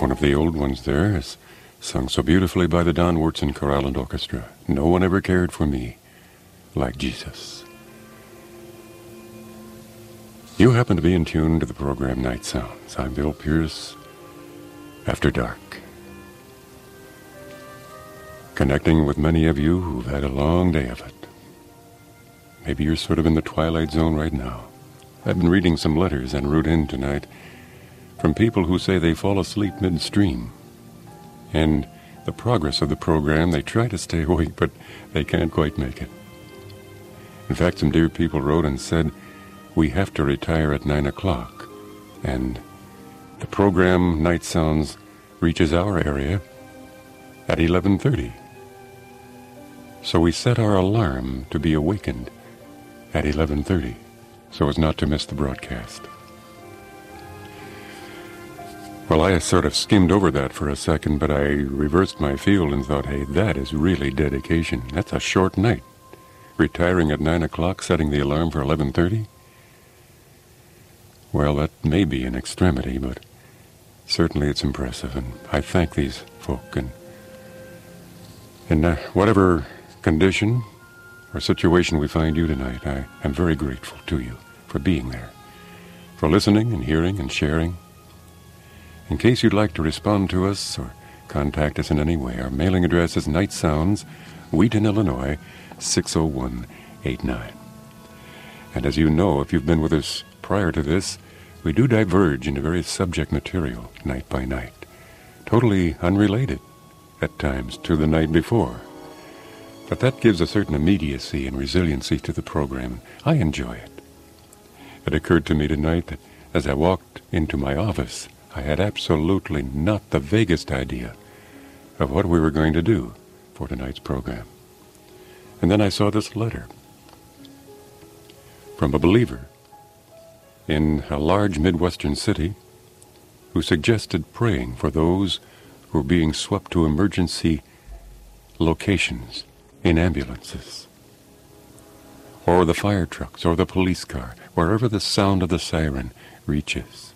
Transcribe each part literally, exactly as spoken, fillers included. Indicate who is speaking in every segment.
Speaker 1: One of the old ones there is sung so beautifully by the Don Wurtzen Chorale and Orchestra. No one ever cared for me like Jesus. You happen to be in tune to the program Night Sounds. I'm Bill Pierce, After Dark. Connecting with many of you who've had a long day of it. Maybe you're sort of in the twilight zone right now. I've been reading some letters en route in tonight from people who say they fall asleep midstream. And the progress of the program, they try to stay awake, but they can't quite make it. In fact, some dear people wrote and said, we have to retire at nine o'clock. And the program Night Sounds reaches our area at eleven thirty. So we set our alarm to be awakened at eleven thirty, so as not to miss the broadcast. Well, I sort of skimmed over that for a second, but I reversed my field and thought, hey, that is really dedication. That's a short night. Retiring at nine o'clock, setting the alarm for eleven thirty? Well, that may be an extremity, but certainly it's impressive, and I thank these folk. And in uh, whatever condition or situation we find you tonight, I am very grateful to you for being there, for listening and hearing and sharing. In case you'd like to respond to us or contact us in any way, our mailing address is Night Sounds, Wheaton, Illinois, six oh one eight nine. And as you know, if you've been with us prior to this, we do diverge into various subject material night by night, totally unrelated at times to the night before. But that gives a certain immediacy and resiliency to the program. I enjoy it. It occurred to me tonight that as I walked into my office, I had absolutely not the vaguest idea of what we were going to do for tonight's program. And then I saw this letter from a believer in a large Midwestern city who suggested praying for those who were being swept to emergency locations in ambulances, or the fire trucks, or the police car, wherever the sound of the siren reaches.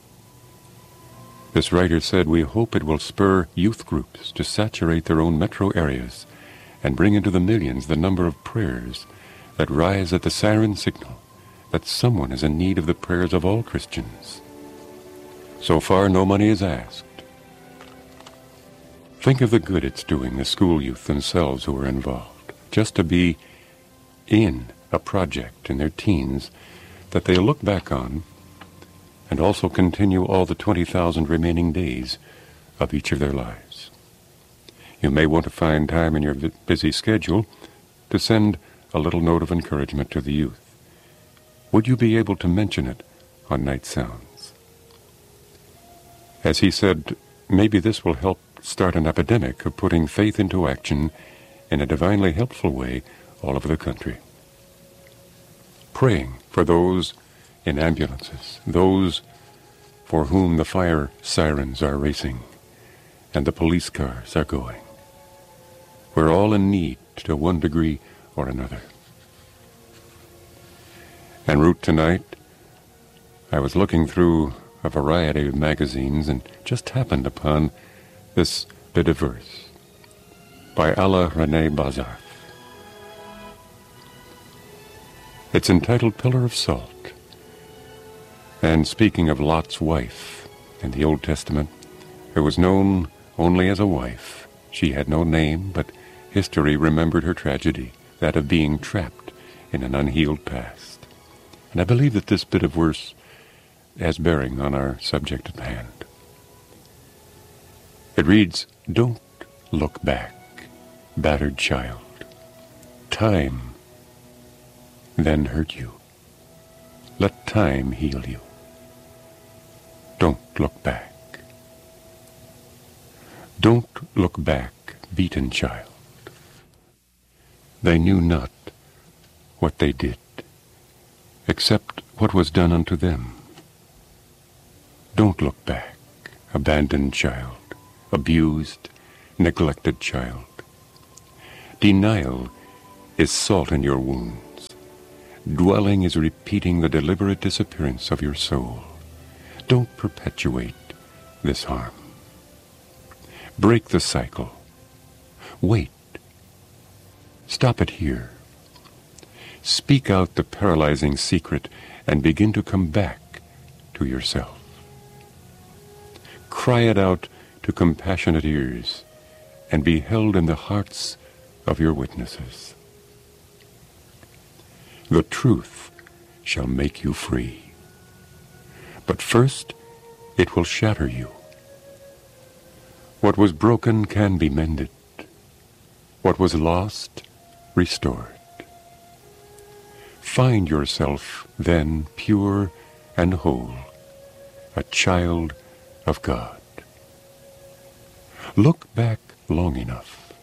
Speaker 1: This writer said, we hope it will spur youth groups to saturate their own metro areas and bring into the millions the number of prayers that rise at the siren signal that someone is in need of the prayers of all Christians. So far, no money is asked. Think of the good it's doing the school youth themselves who are involved, just to be in a project in their teens that they look back on and also continue all the twenty thousand remaining days of each of their lives. You may want to find time in your busy schedule to send a little note of encouragement to the youth. Would you be able to mention it on Night Sounds? As he said, maybe this will help start an epidemic of putting faith into action in a divinely helpful way all over the country. Praying for those in ambulances, those for whom the fire sirens are racing and the police cars are going. We're all in need to one degree or another. En route tonight, I was looking through a variety of magazines and just happened upon this bit of verse by Alla Renee Bazarf. It's entitled Pillar of Salt. And speaking of Lot's wife in the Old Testament, who was known only as a wife, she had no name, but history remembered her tragedy, that of being trapped in an unhealed past. And I believe that this bit of verse has bearing on our subject at hand. It reads, don't look back, battered child. Time then hurt you. Let time heal you. Don't look back. Don't look back, beaten child. They knew not what they did, except what was done unto them. Don't look back, abandoned child, abused, neglected child. Denial is salt in your wounds. Dwelling is repeating the deliberate disappearance of your soul. Don't perpetuate this harm. Break the cycle. Wait. Stop it here. Speak out the paralyzing secret and begin to come back to yourself. Cry it out to compassionate ears and be held in the hearts of your witnesses. The truth shall make you free. But first, it will shatter you. What was broken can be mended. What was lost, restored. Find yourself then pure and whole, a child of God. Look back long enough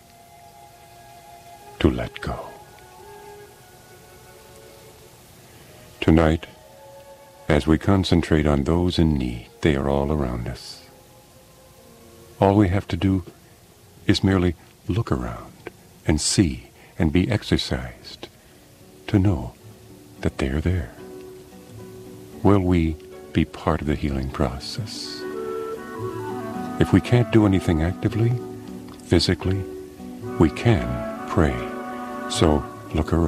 Speaker 1: to let go. Tonight, as we concentrate on those in need, they are all around us. All we have to do is merely look around and see and be exercised to know that they are there. Will we be part of the healing process? If we can't do anything actively, physically, we can pray. So look around.